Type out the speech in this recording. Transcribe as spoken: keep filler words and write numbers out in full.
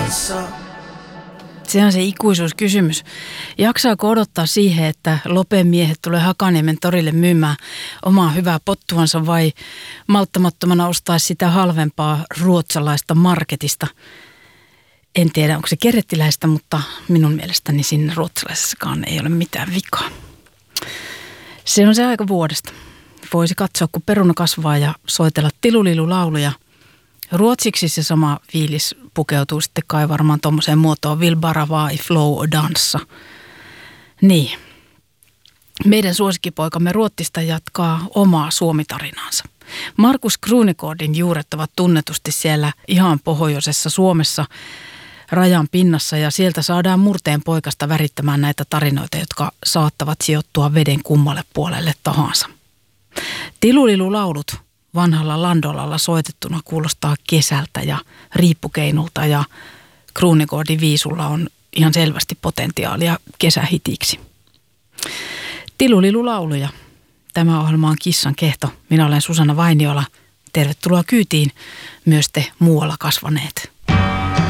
Se on se ikuisuuskysymys. Jaksaako odottaa siihen, että Lopen miehet tulee Hakaniemen torille myymään omaa hyvää pottuansa vai malttamattomana ostaa sitä halvempaa ruotsalaista marketista? En tiedä, onko se kerettiläistä, mutta minun mielestäni siinä ruotsalaisessakaan ei ole mitään vikaa. Se on se aika vuodesta. Voisi katsoa, kun peruna kasvaa ja soitella tilulilulauluja. Ruotsiksi se sama fiilis pukeutuu sitten kai varmaan tuommoiseen muotoon Vill bara vara i flow och dansa. Niin. Meidän suosikkipoikamme Ruotsista jatkaa omaa suomitarinaansa. Markus Krunegårdin juuret ovat tunnetusti siellä ihan pohjoisessa Suomessa rajan pinnassa ja sieltä saadaan murteen poikasta värittämään näitä tarinoita, jotka saattavat sijoittua veden kummalle puolelle tahansa. Tilulilulaulut vanhalla landolalla soitettuna kuulostaa kesältä ja riippukeinulta ja Krunegårdin viisulla on ihan selvästi potentiaalia kesähitiksi. Tilulilulauluja. Tämä ohjelma on Kissan kehto. Minä olen Susanna Vainiola. Tervetuloa kyytiin myös te muualla kasvaneet.